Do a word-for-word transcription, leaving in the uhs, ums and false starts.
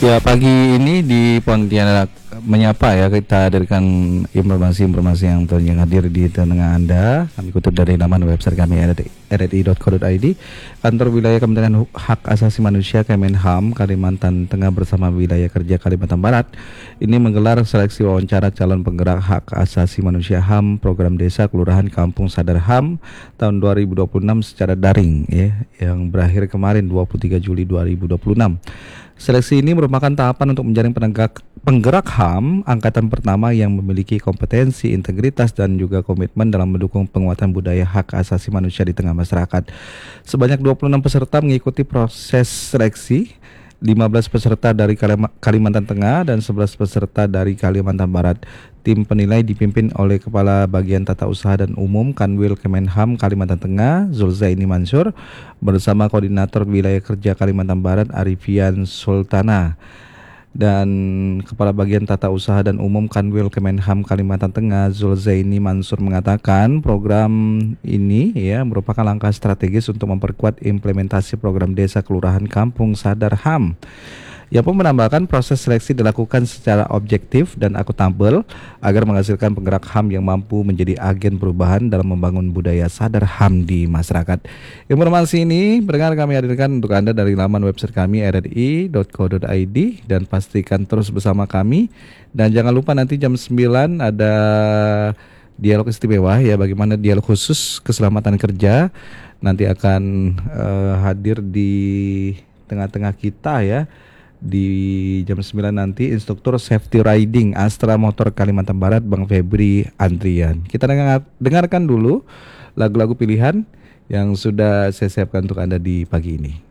Ya, pagi ini di Pontianak menyapa ya, kita hadirkan informasi-informasi yang tentunya hadir di tengah Anda. Kami kutip dari laman website kami r r i dot co dot i d. Kantor Wilayah Kementerian Hak Asasi Manusia Kemenham Kalimantan Tengah bersama Wilayah Kerja Kalimantan Barat ini menggelar seleksi wawancara calon penggerak hak asasi manusia H A M program Desa Kelurahan Kampung Sadar H A M tahun dua ribu dua puluh enam secara daring ya, yang berakhir kemarin dua puluh tiga Juli dua ribu dua puluh enam. Seleksi ini merupakan tahapan untuk menjaring penegak penggerak H A M angkatan pertama yang memiliki kompetensi, integritas, dan juga komitmen dalam mendukung penguatan budaya hak asasi manusia di tengah masyarakat. Sebanyak dua puluh enam peserta mengikuti proses seleksi, lima belas peserta dari Kalimantan Tengah dan sebelas peserta dari Kalimantan Barat. Tim penilai dipimpin oleh Kepala Bagian Tata Usaha dan Umum Kanwil Kemenham Kalimantan Tengah, Zulzaini Mansur, bersama Koordinator Wilayah Kerja Kalimantan Barat, Arifian Sultana. Dan Kepala Bagian Tata Usaha dan Umum Kanwil Kemenham Kalimantan Tengah, Zulzaini Mansur, mengatakan program ini ya merupakan langkah strategis untuk memperkuat implementasi program Desa Kelurahan Kampung Sadar H A M. Ia pun menambahkan proses seleksi dilakukan secara objektif dan akuntabel agar menghasilkan penggerak H A M yang mampu menjadi agen perubahan dalam membangun budaya sadar H A M di masyarakat. Informasi ini berdengar kami hadirkan untuk Anda dari laman website kami r r i dot co dot i d, dan pastikan terus bersama kami. Dan jangan lupa nanti jam sembilan ada dialog istimewa ya, bagaimana dialog khusus keselamatan kerja nanti akan uh, hadir di tengah-tengah kita ya. Di jam sembilan nanti instruktur safety riding Astra Motor Kalimantan Barat, Bang Febri Andrian. Kita dengar, dengarkan dulu lagu-lagu pilihan yang sudah saya siapkan untuk Anda di pagi ini.